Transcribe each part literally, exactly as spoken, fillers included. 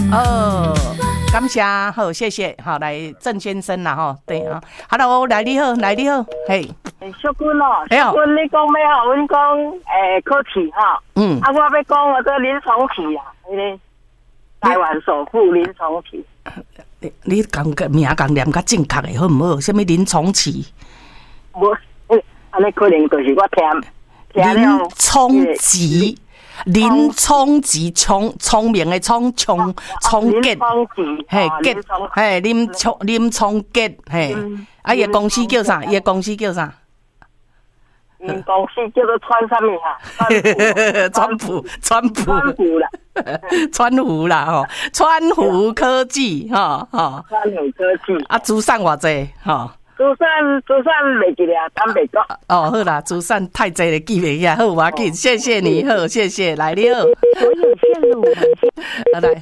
哦，感谢，好，谢谢，好，来郑先生啦，吼，对啊 ，Hello， 来你好，来你好，嘿， 小君哦，小君你讲要互阮讲诶考试哈，嗯，啊，我要讲我个林崇启啊，迄个台湾首富林崇启。 你你讲个名讲念较正确的好唔好？什么林崇启？ 无，安尼可能就是我听听林聪吉。林聪吉，聪聪明的聪，聪聪杰，嘿杰，嘿林聪林聪杰，嘿，啊伊个公司叫啥？伊个公司叫啥？ 伊公司叫做川啥物哈？ 川普，川普， 川普啦， 川湖啦吼，川湖科技哈哈， 川湖科技啊，资产偌济哈？ 资产资产袂记咧，坦白讲。 哦，好啦，资产太济了，记袂起来，好，我紧，谢谢你，好，谢谢，来你好。 所有线路， 来。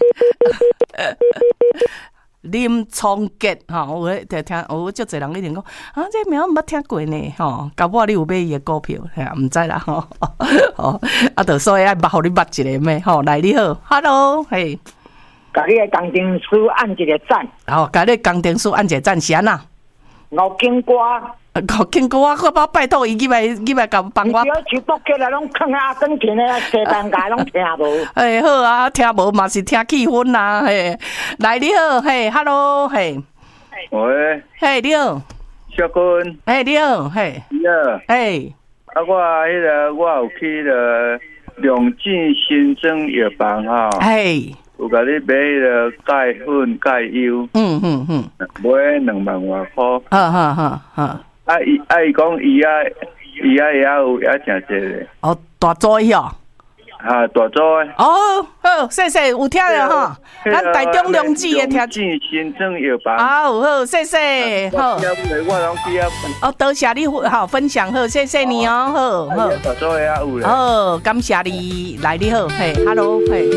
林聪杰吼，我听听，我足侪人一定讲啊，这名我捌听过呢，吼，搞不好你有买伊的股票，吓，唔知啦，吼，吼，啊，就所以爱捌，互你捌一个咩，吼，来你好 ，Hello， 嘿， 甲你的工程师按一个赞， 好，甲你工程师按一个赞，是安那？ 吴金歌， 吴金歌，我我拜托伊入来入来甲帮我。 只要去北京来，拢看阿根廷的西班牙拢听无。 哎，好啊，听无嘛是听气氛啦，嘿，来你好，嘿 ，Hello， 嘿， 喂， 嘿你好， 小君， 嘿你好，嘿， 你好， 嘿， 啊我迄个我有去了两进新增药房哈， 嘿。 有甲你买迄个钙粉、钙优， 嗯嗯嗯， 买两万外箍。 好好好好。 啊伊啊伊讲伊啊伊啊也有也诚济咧。 哦，大组伊哦。 啊，大组诶。 哦，好，谢谢，有听了哈。咱台中良知的听。 进新增药房。 好好，谢谢，好。 我拢去啊。 哦，多谢你好分享，好，谢谢你哦，好好。 大组诶也有咧。 好，感谢你来你好，嘿 ，Hello， 嘿。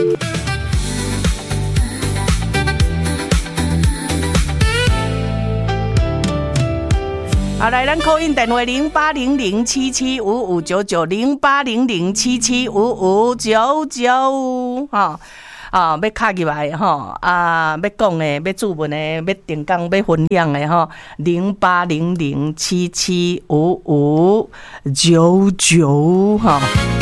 好，来，咱call in电话零八零零七七五五九九零八零零七七五五九九，哈啊，要卡入来哈啊，要讲的、要注文的、要定岗、要分享的哈，零八零零七七五五九九哈。